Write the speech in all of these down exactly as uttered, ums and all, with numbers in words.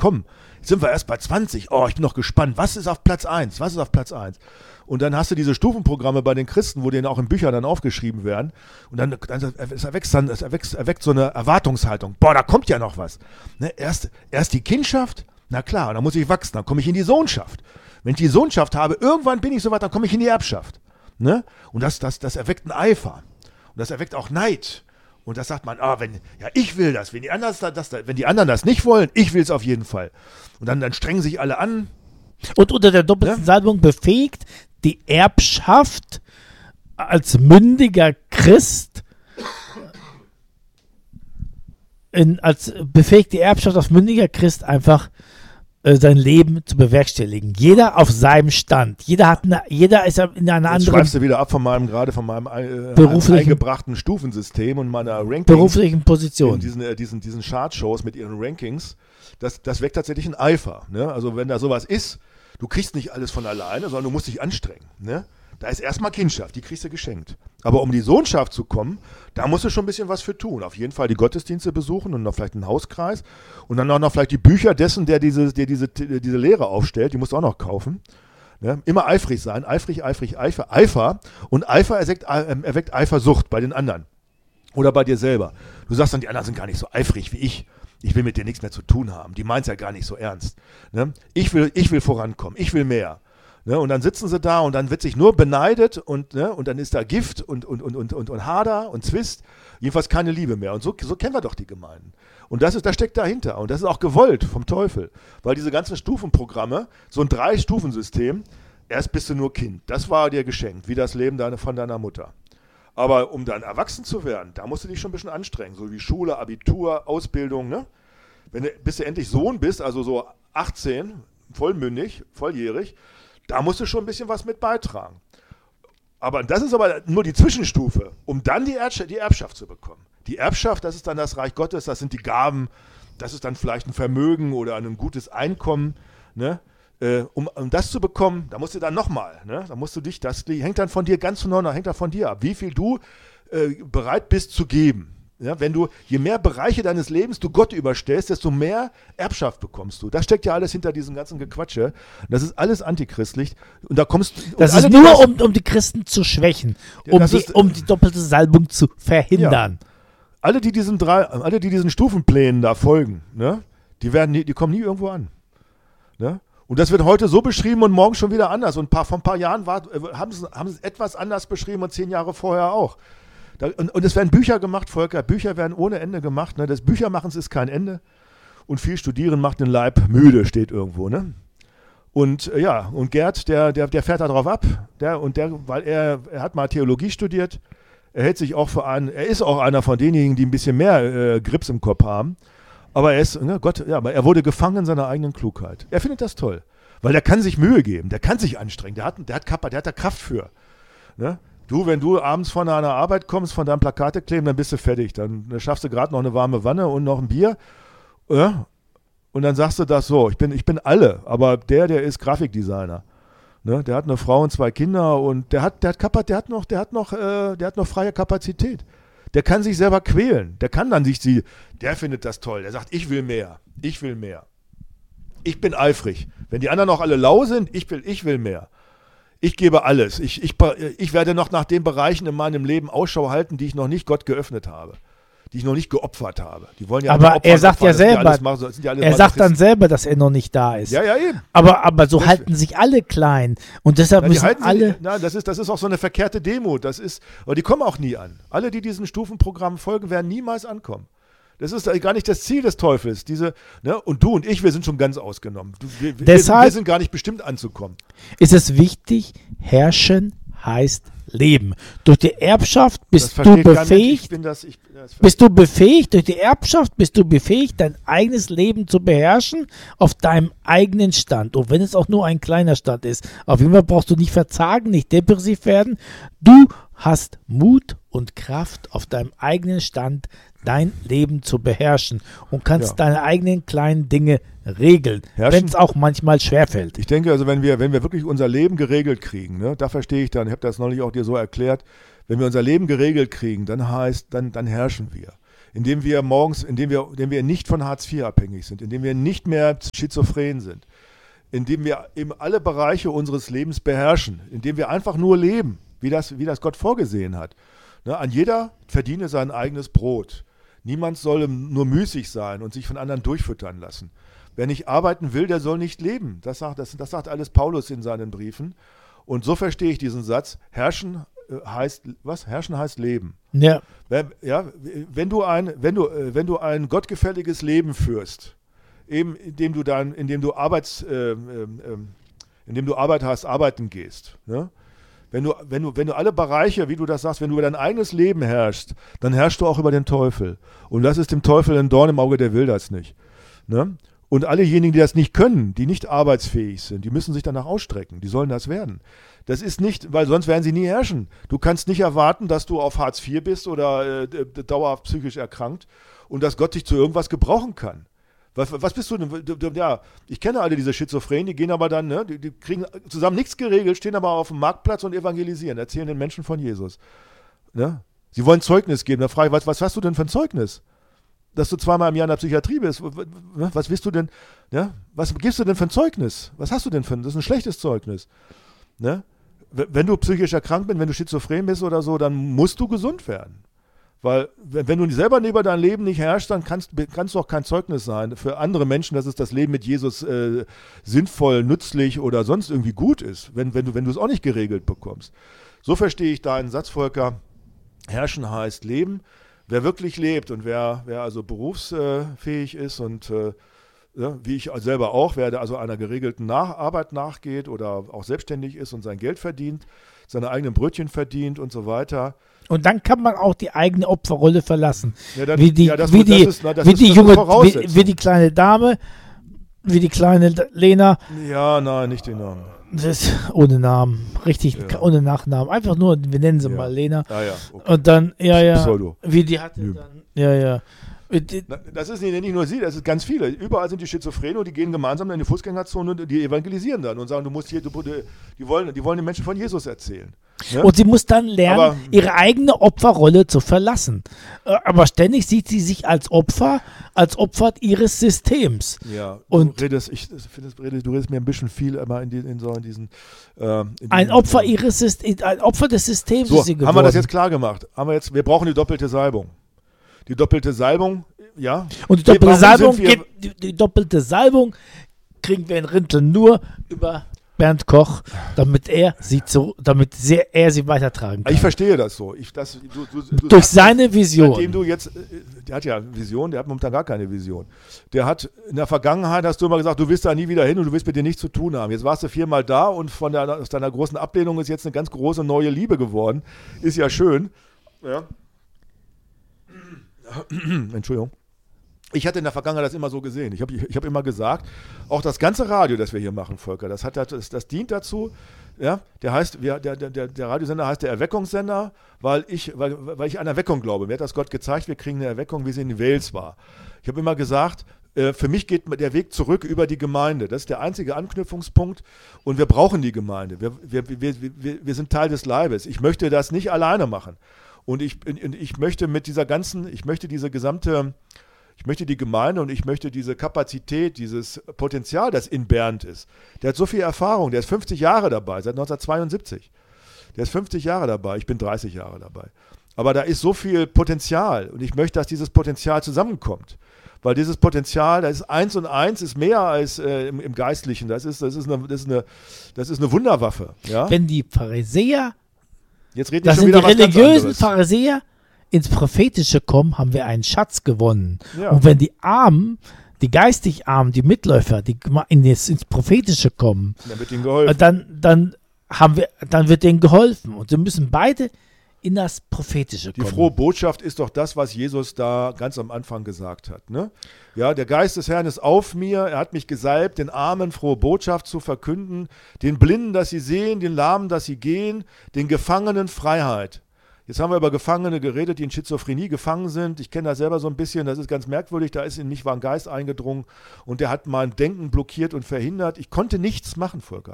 komm, jetzt sind wir erst bei zwanzig. Oh, ich bin noch gespannt. Was ist auf Platz eins? Was ist auf Platz eins? Und dann hast du diese Stufenprogramme bei den Christen, wo denen auch in Büchern dann aufgeschrieben werden. Und dann, dann es erwächst dann, es erwächst, erweckt so eine Erwartungshaltung. Boah, da kommt ja noch was. Ne? Erst, erst die Kindschaft, na klar, dann muss ich wachsen, dann komme ich in die Sohnschaft. Wenn ich die Sohnschaft habe, irgendwann bin ich so weit, dann komme ich in die Erbschaft. Ne? Und das, das, das erweckt einen Eifer. Und das erweckt auch Neid. Und das sagt man, ah, wenn, ja, ich will das. Wenn die anderen das, das, wenn die anderen das nicht wollen, ich will es auf jeden Fall. Und dann, dann strengen sich alle an. Und unter der doppelten Ja? Salbung befähigt die Erbschaft als mündiger Christ, in, als befähigt die Erbschaft als mündiger Christ einfach äh, sein Leben zu bewerkstelligen. Jeder auf seinem Stand. Jeder hat eine, jeder ist in einer Jetzt anderen schreibst du wieder ab von meinem, gerade von meinem äh, Beruflichen- eingebrachten Stufensystem und meiner Rankings. beruflichen In Position. diesen, äh, diesen, diesen Chartshows mit ihren Rankings. Das, das weckt tatsächlich einen Eifer. Ne? Also wenn da sowas ist, du kriegst nicht alles von alleine, sondern du musst dich anstrengen. Ne? Da ist erstmal Kindschaft, die kriegst du geschenkt. Aber um die Sohnschaft zu kommen, da musst du schon ein bisschen was für tun. Auf jeden Fall die Gottesdienste besuchen und noch vielleicht einen Hauskreis. Und dann auch noch vielleicht die Bücher dessen, der diese, der diese, diese Lehre aufstellt, die musst du auch noch kaufen. Ne? Immer eifrig sein, eifrig, eifrig, Eifer. Eifer. Und Eifer erweckt, äh, erweckt Eifersucht bei den anderen. Oder bei dir selber. Du sagst dann, die anderen sind gar nicht so eifrig wie ich. Ich will mit dir nichts mehr zu tun haben. Die meint es ja gar nicht so ernst. Ne? Ich will, ich will vorankommen. Ich will mehr. Ne? Und dann sitzen sie da und dann wird sich nur beneidet und, ne? Und dann ist da Gift und, und, und, und, und, und Hader und Zwist. Jedenfalls keine Liebe mehr. Und so, so kennen wir doch die Gemeinden. Und das, ist, das steckt dahinter. Und das ist auch gewollt vom Teufel. Weil diese ganzen Stufenprogramme, so ein Drei-Stufen-System, erst bist du nur Kind. Das war dir geschenkt, wie das Leben deine, von deiner Mutter. Aber um dann erwachsen zu werden, da musst du dich schon ein bisschen anstrengen. So wie Schule, Abitur, Ausbildung. Ne? Wenn du, bis du endlich Sohn bist, also so achtzehn, vollmündig, volljährig, da musst du schon ein bisschen was mit beitragen. Aber das ist aber nur die Zwischenstufe, um dann die, Erb- die Erbschaft zu bekommen. Die Erbschaft, das ist dann das Reich Gottes, das sind die Gaben, das ist dann vielleicht ein Vermögen oder ein gutes Einkommen. Ne? Äh, um, um das zu bekommen, da musst du dann nochmal, ne? Da musst du dich, das hängt dann von dir ganz von neu, hängt dann von dir ab, wie viel du äh, bereit bist zu geben. Ja? Wenn du, je mehr Bereiche deines Lebens du Gott überstellst, desto mehr Erbschaft bekommst du. Das steckt ja alles hinter diesem ganzen Gequatsche. Das ist alles antichristlich. Und da kommst und Das alle, ist die nur, das- um, um die Christen zu schwächen, Ja, um, das die, ist- um die doppelte Salbung zu verhindern. alle, die diesen drei, alle, die diesen Stufenplänen da folgen, ne? Die werden nie, die kommen nie irgendwo an. Ne? Und das wird heute so beschrieben und morgen schon wieder anders. Und ein paar, vor ein paar Jahren war, haben sie haben sie es etwas anders beschrieben und zehn Jahre vorher auch. Da, und, und es werden Bücher gemacht, Volker. Bücher werden ohne Ende gemacht. Ne? Das Büchermachens ist kein Ende. Und viel Studieren macht den Leib müde, steht irgendwo. Ne? Und äh, ja, und Gerd, der, der, der fährt da drauf ab. Der, und der, weil er, er hat mal Theologie studiert. Er hält sich auch für einen, er ist auch einer von denjenigen, die ein bisschen mehr äh, Grips im Kopf haben. Aber er ist, ne, Gott, ja, aber er wurde gefangen in seiner eigenen Klugheit. Er findet das toll, weil der kann sich Mühe geben, der kann sich anstrengen, der hat, der hat, Kappa, der hat da Kraft für. Ne? Du, wenn du abends von deiner Arbeit kommst, von deinem Plakate kleben, dann bist du fertig. Dann, dann schaffst du gerade noch eine warme Wanne und noch ein Bier. Ja? Und dann sagst du das so, ich bin, ich bin alle, aber der, der ist Grafikdesigner. Ne? Der hat eine Frau und zwei Kinder und der hat, der hat, Kappa, der hat noch, der hat noch, äh, der hat noch freie Kapazität. Der kann sich selber quälen. Der kann dann sich sie, der findet das toll. Der sagt, ich will mehr. Ich will mehr. Ich bin eifrig. Wenn die anderen auch alle lau sind, ich will, ich will mehr. Ich gebe alles. Ich, ich, ich werde noch nach den Bereichen in meinem Leben Ausschau halten, die ich noch nicht Gott geöffnet habe. Die ich noch nicht geopfert habe. Die wollen ja Aber alle opfern, er sagt opfern, ja das sind selber, alles Mas- das sind ja alles er sagt dann Masochisten. selber, dass er noch nicht da ist. Ja, ja, eben. Aber, aber so Das- halten sich alle klein. Und deshalb Ja, die müssen halten alle... sich, na, das ist, das ist auch so eine verkehrte Demut. Das ist, aber die kommen auch nie an. Alle, die diesen Stufenprogrammen folgen, werden niemals ankommen. Das ist gar nicht das Ziel des Teufels. Diese, ne? Und du und ich, wir sind schon ganz ausgenommen. Du, wir, wir, Deshalb- wir sind gar nicht bestimmt anzukommen. ist es wichtig, herrschen heißt leben. Durch die Erbschaft bist Das du versteht kein Mensch. befähigt, Ich bin das, ich, das bist du befähigt, durch die Erbschaft bist du befähigt, dein eigenes Leben zu beherrschen auf deinem eigenen Stand. Und wenn es auch nur ein kleiner Stand ist, auf jeden Fall brauchst du nicht verzagen, nicht depressiv werden. Du hast Mut und Kraft, auf deinem eigenen Stand dein Leben zu beherrschen und kannst Ja. deine eigenen kleinen Dinge regeln, Herrschen- wenn es auch manchmal schwerfällt. Ich denke, also wenn wir, wenn wir wirklich unser Leben geregelt kriegen, ne, da verstehe ich dann, ich habe das neulich auch dir so erklärt, wenn wir unser Leben geregelt kriegen, dann heißt, dann, dann herrschen wir. indem wir morgens, indem wir, indem wir nicht von Hartz vier abhängig sind, indem wir nicht mehr schizophren sind, indem wir eben alle Bereiche unseres Lebens beherrschen, indem wir einfach nur leben, wie das, wie das Gott vorgesehen hat. Ne, an jeder verdiene sein eigenes Brot. Niemand soll nur müßig sein und sich von anderen durchfüttern lassen. Wer nicht arbeiten will, der soll nicht leben. Das sagt, das, das sagt alles Paulus in seinen Briefen. Und so verstehe ich diesen Satz. Herrschen äh, heißt, was? Herrschen heißt Leben. Ja. Wenn, ja, wenn du ein, wenn du, äh, wenn du ein gottgefälliges Leben führst, eben indem du dann, indem du Arbeits, äh, äh, indem du Arbeit hast, arbeiten gehst, ne? Wenn du, wenn, du, wenn du alle Bereiche, wie du das sagst, wenn du über dein eigenes Leben herrschst, dann herrschst du auch über den Teufel. Und das ist dem Teufel ein Dorn im Auge, der will das nicht. Ne? Und allejenigen, die das nicht können, die nicht arbeitsfähig sind, die müssen sich danach ausstrecken. Die sollen das werden. Das ist nicht, weil sonst werden sie nie herrschen. Du kannst nicht erwarten, dass du auf Hartz vier bist oder äh, dauerhaft psychisch erkrankt und dass Gott dich zu irgendwas gebrauchen kann. Was, was bist du denn? Ja, ich kenne alle diese Schizophrenen, die gehen aber dann, ne, die, die kriegen zusammen nichts geregelt, stehen aber auf dem Marktplatz und evangelisieren, erzählen den Menschen von Jesus. Ne? Sie wollen Zeugnis geben. Da frage ich, was, was hast du denn für ein Zeugnis? Dass du zweimal im Jahr in der Psychiatrie bist. Was willst du denn? Ja? Was gibst du denn für ein Zeugnis? Was hast du denn für ein? Das ist ein schlechtes Zeugnis. Ne? Wenn du psychisch erkrankt bist, wenn du schizophren bist oder so, dann musst du gesund werden. Weil wenn du selber über dein Leben nicht herrschst, dann kannst, kannst du auch kein Zeugnis sein für andere Menschen, dass es das Leben mit Jesus äh, sinnvoll, nützlich oder sonst irgendwie gut ist, wenn, wenn du wenn du es auch nicht geregelt bekommst. So verstehe ich deinen Satz, Volker. Herrschen heißt Leben. Wer wirklich lebt und wer, wer also berufsfähig ist und äh, ja, wie ich selber auch, wer also einer geregelten Nach- Arbeit nachgeht oder auch selbstständig ist und sein Geld verdient, seine eigenen Brötchen verdient und so weiter. Und dann kann man auch die eigene Opferrolle verlassen. Ja, dann, wie die, ja, das, wie die, das ist, na, das wie ist, die das junge, ist wie, Voraussetzung. wie die kleine Dame, wie die kleine Lena. Ja, nein, nicht den Namen. Das ist ohne Namen, richtig, Ja. ohne Nachnamen. Einfach nur, wir nennen sie Ja. mal Lena. Ah, ja, okay. Und dann, ja, ja. Pseudo. Wie die hatte Ja. dann, ja, ja. Na, das ist nicht, nicht nur sie, das ist ganz viele. Überall sind die Schizophrene und die gehen gemeinsam in die Fußgängerzone und die evangelisieren dann und sagen, du musst hier, du, die, wollen, die wollen den Menschen von Jesus erzählen. Ne? Und sie muss dann lernen, Aber- ihre eigene Opferrolle zu verlassen. Äh, Aber ständig sieht sie sich als Opfer, als Opfer ihres Systems. Ja, Und- du redest, ich finde, du redest, du redest mir ein bisschen viel immer in, die, in so in diesen. Äh, in Ein diesen- Opfer ihres Systems, ein Opfer des Systems So, ist sie geworden. haben wir das jetzt klar gemacht? Haben wir jetzt, wir brauchen die doppelte Salbung. Die doppelte Salbung, ja. Und die Wir- doppelte, warum Salbung, sind wir- gibt, die, die doppelte Salbung kriegen wir in Rente nur über Bernd Koch, damit er sie zu, damit sehr, er sie weitertragen kann. Ich verstehe das so. Ich, das, du, du, du Durch sagst, seine Vision. Seitdem du jetzt, äh, der hat ja eine Vision, der hat momentan gar keine Vision. Der hat in der Vergangenheit, hast du immer gesagt, du willst da nie wieder hin und du willst mit dir nichts zu tun haben. Jetzt warst du viermal da und von der, aus deiner großen Ablehnung ist jetzt eine ganz große neue Liebe geworden. Ist ja schön. Ja. Entschuldigung. Ich hatte in der Vergangenheit das immer so gesehen. Ich habe ich hab immer gesagt, auch das ganze Radio, das wir hier machen, Volker, das, hat, das, das dient dazu, ja, der heißt, wir, der, der, der Radiosender heißt der Erweckungssender, weil ich, weil, weil ich an Erweckung glaube. Mir hat das Gott gezeigt, wir kriegen eine Erweckung, wie sie in Wales war. Ich habe immer gesagt, äh, für mich geht der Weg zurück über die Gemeinde. Das ist der einzige Anknüpfungspunkt und wir brauchen die Gemeinde. Wir, wir, wir, wir, wir sind Teil des Leibes. Ich möchte das nicht alleine machen. Und ich, ich möchte mit dieser ganzen, ich möchte diese gesamte, ich möchte die Gemeinde und ich möchte diese Kapazität, dieses Potenzial, das in Bernd ist. Der hat so viel Erfahrung, der ist fünfzig Jahre dabei, seit neunzehnhundertzweiundsiebzig. Der ist fünfzig Jahre dabei, ich bin dreißig Jahre dabei. Aber da ist so viel Potenzial und ich möchte, dass dieses Potenzial zusammenkommt. Weil dieses Potenzial, das ist eins und eins, ist mehr als äh, im, im Geistlichen. Das ist, das, ist eine, das, ist eine, das ist eine Wunderwaffe. Ja? Wenn die Pharisäer, Jetzt reden wir das schon sind die wieder was ganz religiösen anderes. Pharisäer, ins Prophetische kommen, haben wir einen Schatz gewonnen. Ja. Und wenn die Armen, die geistig Armen, die Mitläufer, die in das, ins Prophetische kommen, Dann wird ihnen äh, geholfen. dann, dann, haben wir, dann wird denen geholfen. Und sie müssen beide in das Prophetische Die kommen. frohe Botschaft ist doch das, was Jesus da ganz am Anfang gesagt hat. Ne? Ja, der Geist des Herrn ist auf mir, er hat mich gesalbt, den Armen frohe Botschaft zu verkünden, den Blinden, dass sie sehen, den Lahmen, dass sie gehen, den Gefangenen Freiheit. Jetzt haben wir über Gefangene geredet, die in Schizophrenie gefangen sind. Ich kenne das selber so ein bisschen, das ist ganz merkwürdig, da ist in mich war ein Geist eingedrungen und der hat mein Denken blockiert und verhindert. Ich konnte nichts machen, Volker.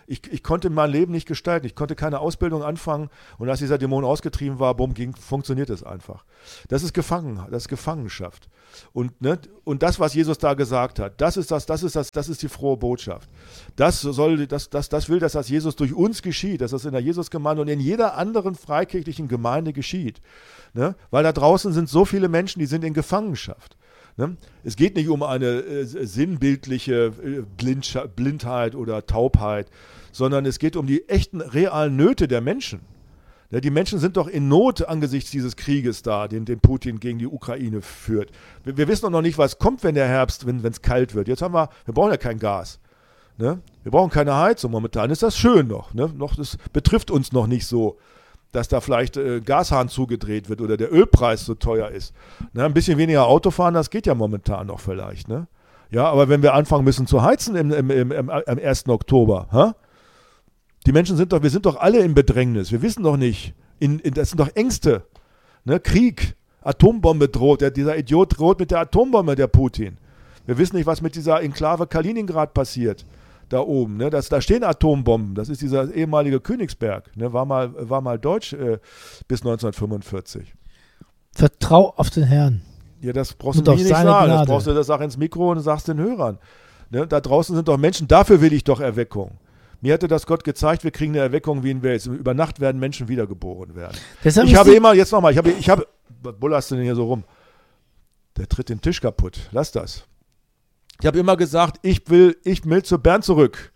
Ich, ich konnte mein Leben nicht gestalten, ich konnte keine Ausbildung anfangen und als dieser Dämon ausgetrieben war, bumm, ging, funktioniert es einfach. Das ist Gefangen, das ist Gefangenschaft. Und, ne, und das, was Jesus da gesagt hat, das ist das, das ist das, das ist die frohe Botschaft. Das soll, das, das, das will, dass das Jesus durch uns geschieht, dass das in der Jesusgemeinde und in jeder anderen freikirchlichen Gemeinde geschieht. Ne? Weil da draußen sind so viele Menschen, die sind in Gefangenschaft. Ne? Es geht nicht um eine äh, sinnbildliche äh, Blind, Blindheit oder Taubheit, sondern es geht um die echten, realen Nöte der Menschen. Ne? Die Menschen sind doch in Not angesichts dieses Krieges da, den, den Putin gegen die Ukraine führt. Wir, wir wissen doch noch nicht, was kommt, wenn der Herbst, wenn es kalt wird. Jetzt haben wir, wir brauchen ja kein Gas. Ne? Wir brauchen keine Heizung. Momentan ist das schön noch. Ne? noch das betrifft uns noch nicht so, dass da vielleicht äh, Gashahn zugedreht wird oder der Ölpreis so teuer ist. Ne, ein bisschen weniger Auto fahren, das geht ja momentan noch vielleicht. Ne? Ja, aber wenn wir anfangen müssen zu heizen im, im, im, im, am ersten Oktober, ha? Die Menschen sind doch, wir sind doch alle in Bedrängnis. Wir wissen doch nicht, in, in, das sind doch Ängste. Ne? Krieg, Atombombe droht, der, dieser Idiot droht mit der Atombombe, der Putin. Wir wissen nicht, was mit dieser Enklave Kaliningrad passiert. Da oben, ne? das, da stehen Atombomben, das ist dieser ehemalige Königsberg, ne? war, mal, war mal deutsch äh, bis neunzehnhundertfünfundvierzig. Vertrau auf den Herrn. Ja, das brauchst und du mir nicht sagen, Gnade. das brauchst du das sag ins Mikro und sagst den Hörern. Ne? Da draußen sind doch Menschen, dafür will ich doch Erweckung. Mir hatte das Gott gezeigt, wir kriegen eine Erweckung wie in Wales. Über Nacht werden Menschen wiedergeboren werden. Deshalb ich habe immer, jetzt nochmal, ich habe, ich habe, was bullerst du denn hier so rum? Der tritt den Tisch kaputt, lass das. Ich habe immer gesagt, ich will, ich will zu Bernd zurück.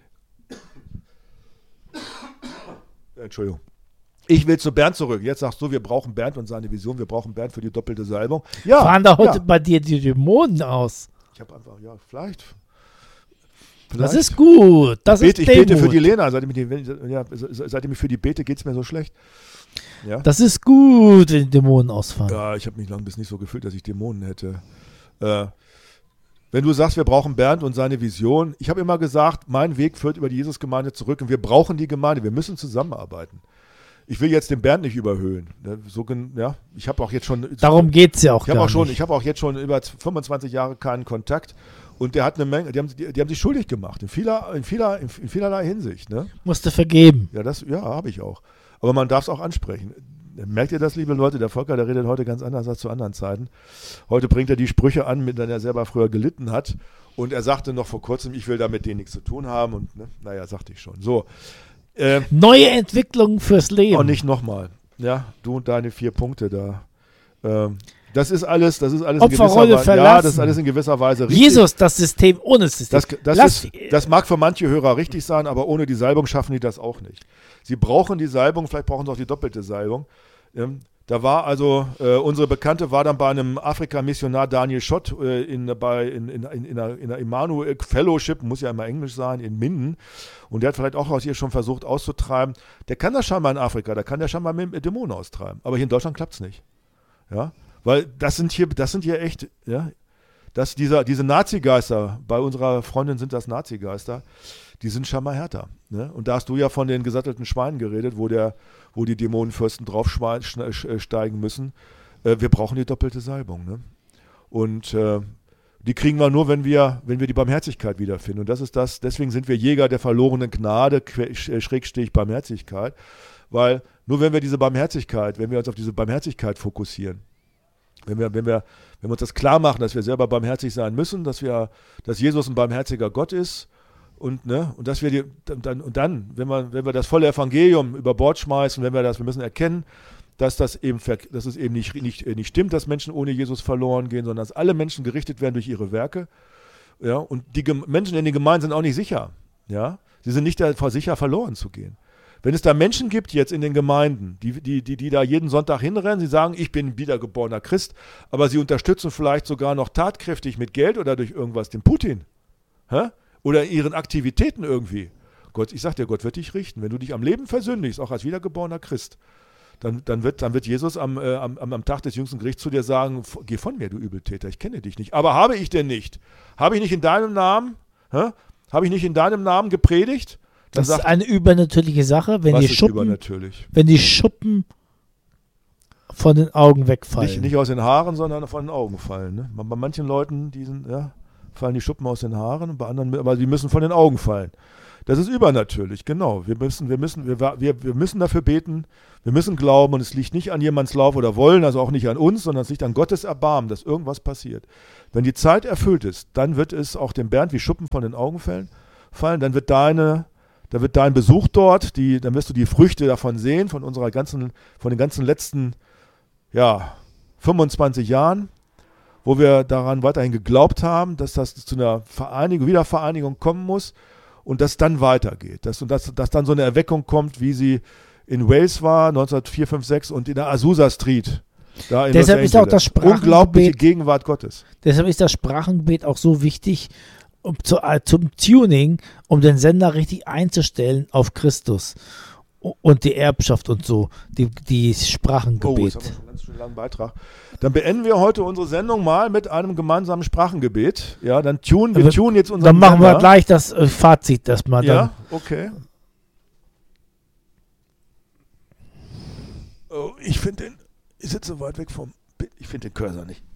Entschuldigung. Ich will zu Bernd zurück. Jetzt sagst du, wir brauchen Bernd und seine Vision, wir brauchen Bernd für die doppelte Salbung. Ja, fahren da heute ja. bei dir die Dämonen aus? Ich habe einfach, ja, vielleicht. vielleicht. Das ist gut. Das ich bete, ist ich bete für die Lena. Seitdem ich, die, ja, seitdem ich für die bete, geht es mir so schlecht. Ja? Das ist gut, wenn die Dämonen ausfahren. Ja, ich habe mich lange bis nicht so gefühlt, dass ich Dämonen hätte. Äh, Wenn du sagst, wir brauchen Bernd und seine Vision, ich habe immer gesagt, mein Weg führt über die Jesusgemeinde zurück und wir brauchen die Gemeinde, wir müssen zusammenarbeiten. Ich will jetzt den Bernd nicht überhöhen. So, ja, ich habe auch jetzt schon. Darum geht es ja auch ich gar auch schon, nicht. Ich habe auch jetzt schon über fünfundzwanzig Jahre keinen Kontakt und der hat eine Menge, die haben, die, die haben sich schuldig gemacht, in, vieler, in, vieler, in vielerlei Hinsicht. Ne? Musste vergeben. Ja, das, ja, habe ich auch. Aber man darf es auch ansprechen. Merkt ihr das, liebe Leute? Der Volker, der redet heute ganz anders als zu anderen Zeiten. Heute bringt er die Sprüche an, mit denen er selber früher gelitten hat. Und er sagte noch vor kurzem, ich will da mit denen nichts zu tun haben. Und ne, naja, sagte ich schon. So. Äh, Neue Entwicklungen fürs Leben. Und nicht nochmal. Ja, du und deine vier Punkte da. Ähm, das ist alles, das ist alles in gewisser Opferrolle Weise. verlassen. Ja, das ist alles in gewisser Weise richtig. Jesus, das System ohne System. Das, das, Lass, ist, das mag für manche Hörer richtig sein, aber ohne die Salbung schaffen die das auch nicht. Sie brauchen die Salbung, vielleicht brauchen sie auch die doppelte Salbung. Ähm, Da war also, äh, unsere Bekannte war dann bei einem Afrika-Missionar Daniel Schott äh, in, bei, in, in, in, in einer, in einer Immanuel Fellowship, muss ja immer Englisch sein, in Minden. Und der hat vielleicht auch aus ihr schon versucht auszutreiben. Der kann das scheinbar in Afrika, da kann der scheinbar mit Dämonen austreiben. Aber hier in Deutschland klappt es nicht. Ja? Weil das sind hier, das sind hier echt, ja, das, dieser, diese Nazi-Geister, bei unserer Freundin sind das Nazi-Geister, die sind scheinbar härter. Ne? Und da hast du ja von den gesattelten Schweinen geredet, wo, der, wo die Dämonenfürsten draufsteigen müssen. Äh, wir brauchen die doppelte Salbung. Ne? Und äh, die kriegen wir nur, wenn wir, wenn wir die Barmherzigkeit wiederfinden. Und das ist das, deswegen sind wir Jäger der verlorenen Gnade, Schrägstrich Barmherzigkeit. Weil nur wenn wir diese Barmherzigkeit, wenn wir uns auf diese Barmherzigkeit fokussieren, wenn wir, wenn wir, wenn wir uns das klar machen, dass wir selber barmherzig sein müssen, dass wir, dass Jesus ein barmherziger Gott ist, und, ne, und dass wir die, dann, und dann, wenn wir, wenn wir das volle Evangelium über Bord schmeißen, wenn wir das, wir müssen erkennen, dass das eben, dass es eben nicht, nicht, nicht stimmt, dass Menschen ohne Jesus verloren gehen, sondern dass alle Menschen gerichtet werden durch ihre Werke. Ja, und die Gem- Menschen in den Gemeinden sind auch nicht sicher. Ja, sie sind nicht davor sicher, verloren zu gehen. Wenn es da Menschen gibt jetzt in den Gemeinden, die, die, die, die da jeden Sonntag hinrennen, sie sagen, ich bin wiedergeborener Christ, aber sie unterstützen vielleicht sogar noch tatkräftig mit Geld oder durch irgendwas den Putin. Hä? Oder ihren Aktivitäten irgendwie. Gott, ich sag dir, Gott wird dich richten. Wenn du dich am Leben versündigst, auch als wiedergeborener Christ, dann, dann, wird, dann wird Jesus am, äh, am, am Tag des jüngsten Gerichts zu dir sagen, geh von mir, du Übeltäter, ich kenne dich nicht. Aber habe ich denn nicht? Habe ich nicht in deinem Namen, hä? Habe ich nicht in deinem Namen gepredigt? Dann das sagt, ist eine übernatürliche Sache, wenn was die ist Schuppen, übernatürlich? wenn die Schuppen von den Augen wegfallen. Nicht, nicht aus den Haaren, sondern von den Augen fallen. Ne? Bei manchen Leuten, die sind, ja, fallen die Schuppen aus den Haaren, und bei anderen, aber sie müssen von den Augen fallen. Das ist übernatürlich, genau. Wir müssen, wir müssen, wir, wir, wir müssen dafür beten, wir müssen glauben, und es liegt nicht an jemands Lauf oder Wollen, also auch nicht an uns, sondern es liegt an Gottes Erbarmen, dass irgendwas passiert. Wenn die Zeit erfüllt ist, dann wird es auch dem Bernd wie Schuppen von den Augen fallen, fallen dann wird deine, da wird dein Besuch dort, die, dann wirst du die Früchte davon sehen, von unserer ganzen, von den ganzen letzten, ja, fünfundzwanzig Jahren, wo wir daran weiterhin geglaubt haben, dass das zu einer Vereinigung, Wiedervereinigung kommen muss. Und das dann weitergeht, dass, dass, dass dann so eine Erweckung kommt, wie sie in Wales war, neunzehnhundertvier, fünf, sechs und in der Azusa Street. Da in Deshalb Los ist auch das Angeles. Unglaubliche Sprachengebet, Gegenwart Gottes. deshalb ist das Sprachengebet auch so wichtig um, zu, äh, zum Tuning, um den Sender richtig einzustellen auf Christus und die Erbschaft und so, die, die Sprachengebet. Oh, jetzt haben wir schon einen ganz schön langen Beitrag. Dann beenden wir heute unsere Sendung mal mit einem gemeinsamen Sprachengebet. Ja, dann tun wir tun jetzt unseren Dann machen Sender. wir gleich das äh, Fazit erstmal. Ja, okay. Oh, ich finde den, ich sitze so weit weg vom, ich finde den Cursor nicht.